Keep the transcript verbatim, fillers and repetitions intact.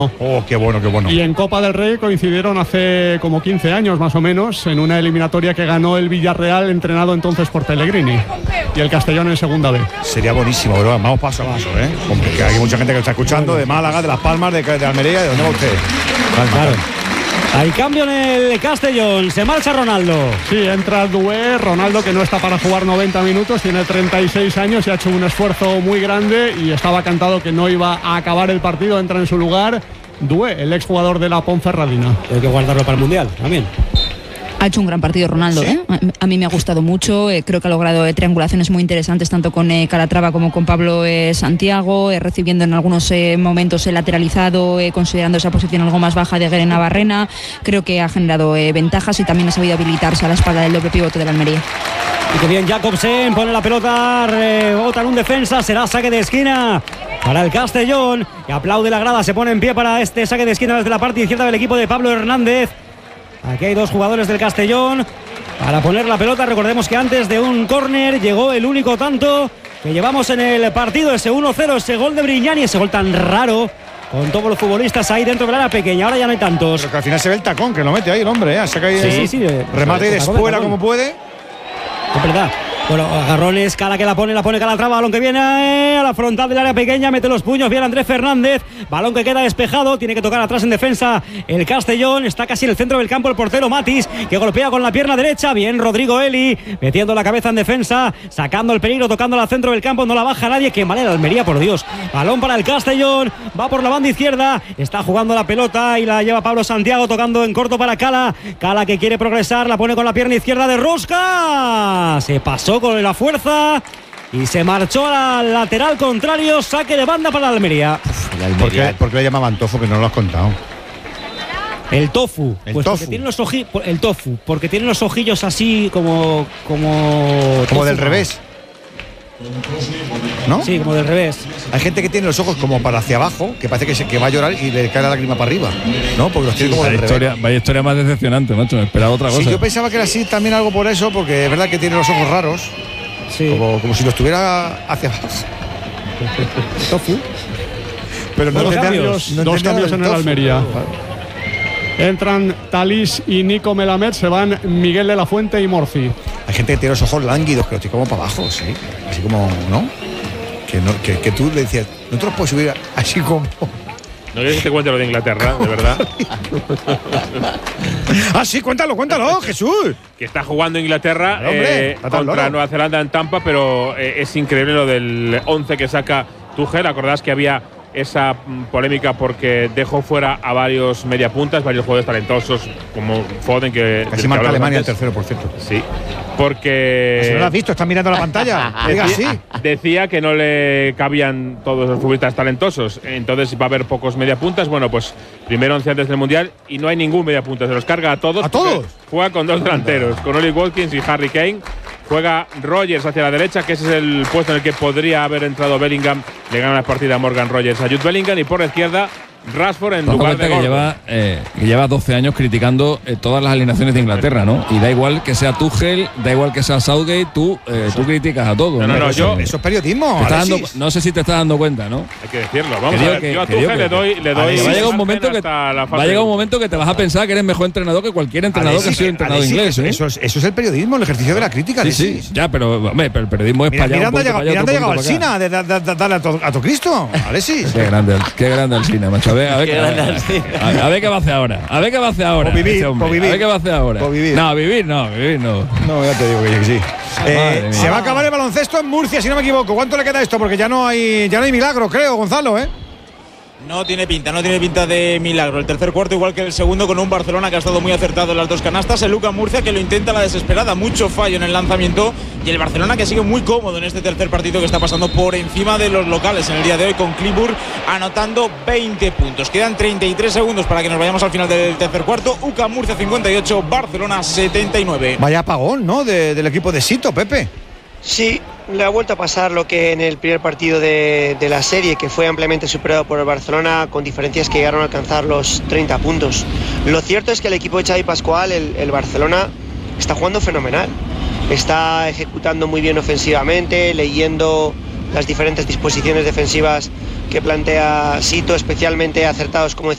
Oh, qué bueno, qué bueno. Y en Copa del Rey coincidieron hace como quince años más o menos, en una eliminatoria que ganó el Villarreal, entrenado entonces por Pellegrini, y el Castellón en segunda B. Sería buenísimo, bro. Vamos paso a paso, ¿eh? Porque hay mucha gente que está escuchando de Málaga, de Las Palmas, de, de Almería. ¿De dónde va usted? Claro. Hay cambio en el Castellón, se marcha Ronaldo. Sí, entra Doué, Ronaldo, que no está para jugar noventa minutos, tiene treinta y seis años y ha hecho un esfuerzo muy grande y estaba cantado que no iba a acabar el partido, entra en su lugar Doué, el exjugador de la Ponferradina. Hay que guardarlo para el Mundial también. Ha hecho un gran partido Ronaldo, ¿Sí? ¿eh? A mí me ha gustado mucho, eh, creo que ha logrado eh, triangulaciones muy interesantes tanto con eh, Calatrava como con Pablo eh, Santiago, eh, recibiendo en algunos eh, momentos el lateralizado, eh, considerando esa posición algo más baja de Guere Navarrena. Creo que ha generado eh, ventajas y también ha sabido habilitarse a la espalda del doble pivote del Almería. Y que bien Jacobsen pone la pelota, rebota en un defensa, será saque de esquina para el Castellón y aplaude la grada, se pone en pie para este saque de esquina desde la parte izquierda del equipo de Pablo Hernández. Aquí hay dos jugadores del Castellón para poner la pelota. Recordemos que antes de un córner llegó el único tanto que llevamos en el partido, ese uno cero, ese gol de Brignani, ese gol tan raro con todos los futbolistas ahí dentro del área pequeña. Ahora ya no hay tantos. Pero que al final se ve el tacón, que lo mete ahí el hombre, ¿eh? Saca ahí, sí, sí, sí, remate y despuela como puede. Es verdad. Bueno, agarrones, Cala que la pone, la pone Calatrava, balón que viene a la frontal del área pequeña, mete los puños, viene Andrés Fernández, balón que queda despejado, tiene que tocar atrás en defensa el Castellón, está casi en el centro del campo el portero Matis, que golpea con la pierna derecha, bien Rodrigo Eli, metiendo la cabeza en defensa, sacando el peligro, tocando al centro del campo, no la baja nadie, que mal el Almería, por Dios, balón para el Castellón, va por la banda izquierda, está jugando la pelota y la lleva Pablo Santiago, tocando en corto para Cala, Cala que quiere progresar, la pone con la pierna izquierda de rosca, se pasó con la fuerza y se marchó al lateral contrario, saque de banda para la Almería. Uf, la Almería. ¿Por qué, ¿Por qué le llamaban tofu? Que no lo has contado. El tofu, el pues tofu. Porque tiene los oji, el tofu, porque tiene los ojillos así como como como del revés, ¿no? Sí, como del revés. Hay gente que tiene los ojos como para hacia abajo, que parece que, se, que va a llorar y le cae la lágrima para arriba, ¿no? Porque los tiene sí, como del historia, revés. Vaya historia más decepcionante, macho. Me esperaba otra cosa. Sí, yo pensaba que era así también algo por eso, porque es verdad que tiene los ojos raros. Sí. Como, como si los tuviera hacia abajo. Tofu. Pero no dos entendía, cambios, no dos cambios en el tofu. Almería. Entran Talís y Nico Melamed, se van Miguel de la Fuente y Morci. Hay gente que tiene los ojos lánguidos, que los tiene como para abajo, sí. Así como, ¿no? Que, no, que, que tú le decías, no te los puedes subir así como. No quieres que te cuente lo de Inglaterra, de verdad. Ah, sí, cuéntalo, cuéntalo, Jesús. Que está jugando Inglaterra Pero, hombre, eh, contra Nueva Zelanda en Tampa, pero eh, es increíble lo del once que saca Tuchel. Acordás que había esa mm, polémica porque dejó fuera a varios mediapuntas, varios jugadores talentosos como Foden, que casi marca Alemania el tercero, por cierto. Sí, porque si no lo has visto, estás mirando la pantalla. Diga sí. Decía que no le cabían todos los futbolistas talentosos, entonces va a haber pocos mediapuntas. Bueno, pues primero once antes del Mundial y no hay ningún mediapunta, se los carga a todos. ¿A todos? Juega con dos delanteros, con Oli Watkins y Harry Kane. Juega Rogers hacia la derecha, que ese es el puesto en el que podría haber entrado Bellingham. Le gana la partida a Morgan Rogers a Jude Bellingham, y por la izquierda Rashford en lugar de que Gordon. lleva, eh, que lleva doce años criticando eh, todas las alineaciones de Inglaterra, ¿no? Y da igual que sea Tuchel, da igual que sea Southgate, tú, eh, tú criticas a todos. No, no, no, eso, yo- eso es periodismo. Te estás Alexis. dando- no sé si te estás dando cuenta, ¿no? Hay que decirlo. Vamos Que a digo ver, que- yo a que digo Tuchel que- le doy, le doy. va a llegar un momento que hasta la va fase a llegar un de- momento que te vas a pensar que eres mejor entrenador que cualquier entrenador Alexis, que ha sido entrenador Alexis, inglés, ¿eh? Eso es, eso es el periodismo, el ejercicio de la crítica. Sí, sí, Alexis. ya, pero, hombre, pero el periodismo es Mira, para allá. Miranda un llega, poquito para allá, Miranda otro llega al poquito para Sina, de, de, de, de, darle a to, a to Cristo, Alexis. acá. Qué grande, qué grande el cine, macho. A ver, a ver, Qué qué- grande a, el cine. a- a ver qué va a hacer ahora. A ver qué va a hacer ahora. Por vivir, ese hombre. por vivir. A ver qué va a hacer ahora. Por vivir. No, vivir no, vivir no. No, ya te digo que sí. Eh, Madre mía. se va a acabar el baloncesto en Murcia, si no me equivoco. ¿Cuánto le queda esto? Porque ya no hay, ya no hay milagro, creo, Gonzalo, ¿eh? No tiene pinta, no tiene pinta de milagro. El tercer cuarto igual que el segundo, con un Barcelona que ha estado muy acertado en las dos canastas. El Lucas Murcia que lo intenta a la desesperada, mucho fallo en el lanzamiento. Y el Barcelona que sigue muy cómodo en este tercer partido, que está pasando por encima de los locales en el día de hoy, con Clipbourg anotando veinte puntos. Quedan treinta y tres segundos para que nos vayamos al final del tercer cuarto. U C A M Murcia cincuenta y ocho, Barcelona setenta y nueve. Vaya apagón, ¿no? De, del equipo de Sito, Pepe. Sí, le ha vuelto a pasar lo que en el primer partido de, de la serie, que fue ampliamente superado por el Barcelona, con diferencias que llegaron a alcanzar los treinta puntos. Lo cierto es que el equipo de Xavi Pascual, el, el Barcelona, está jugando fenomenal. Está ejecutando muy bien ofensivamente, leyendo las diferentes disposiciones defensivas que plantea Sito, especialmente acertados, como